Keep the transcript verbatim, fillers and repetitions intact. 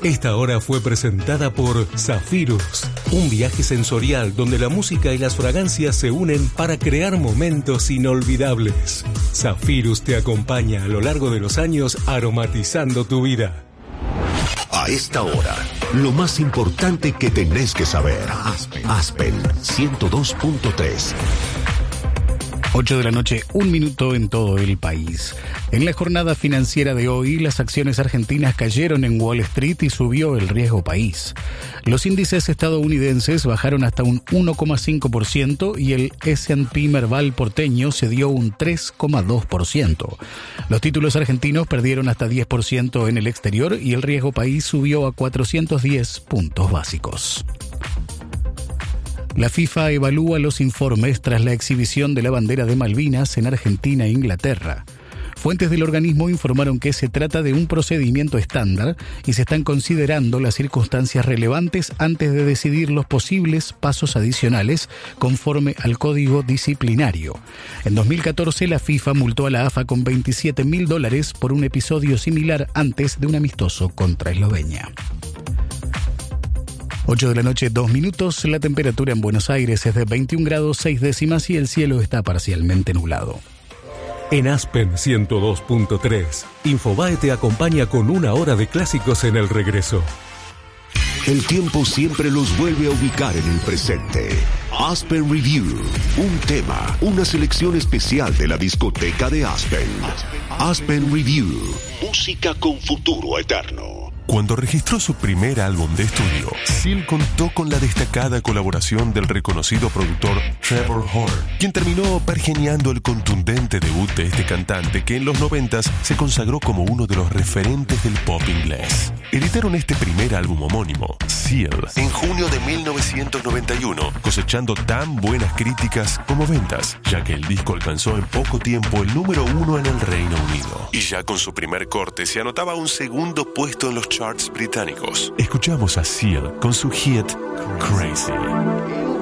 Esta hora fue presentada por Zafirus, un viaje sensorial donde la música y las fragancias se unen para crear momentos inolvidables. Zafirus te acompaña a lo largo de los años aromatizando tu vida. A esta hora, lo más importante que tenés que saber. Aspen, Aspen ciento dos punto tres. ocho de la noche, un minuto en todo el país. En la jornada financiera de hoy, las acciones argentinas cayeron en Wall Street y subió el riesgo país. Los índices estadounidenses bajaron hasta un uno coma cinco por ciento y el ese and pe Merval porteño cedió un tres coma dos por ciento. Los títulos argentinos perdieron hasta diez por ciento en el exterior y el riesgo país subió a cuatrocientos diez puntos básicos. La FIFA evalúa los informes tras la exhibición de la bandera de Malvinas en Argentina e Inglaterra. Fuentes del organismo informaron que se trata de un procedimiento estándar y se están considerando las circunstancias relevantes antes de decidir los posibles pasos adicionales conforme al código disciplinario. En dos mil catorce, la FIFA multó a la A F A con veintisiete mil dólares por un episodio similar antes de un amistoso contra Eslovenia. ocho de la noche, dos minutos. La temperatura en Buenos Aires es de veintiún grados seis décimas y el cielo está parcialmente nublado. En Aspen ciento dos punto tres, Infobae te acompaña con una hora de clásicos en el regreso. El tiempo siempre los vuelve a ubicar en el presente. Aspen Review, un tema, una selección especial de la discoteca de Aspen. Aspen Review, música con futuro eterno. Cuando registró su primer álbum de estudio, Seal contó con la destacada colaboración del reconocido productor Trevor Horn, quien terminó pergeñando el contundente debut de este cantante que en los noventas se consagró como uno de los referentes del pop inglés. Editaron este primer álbum homónimo, Seal, en junio de mil novecientos noventa y uno, cosechando tan buenas críticas como ventas, ya que el disco alcanzó en poco tiempo el número uno en el Reino Unido. Y ya con su primer corte se anotaba un segundo puesto en los charts británicos. Escuchamos a Seal con su hit Crazy.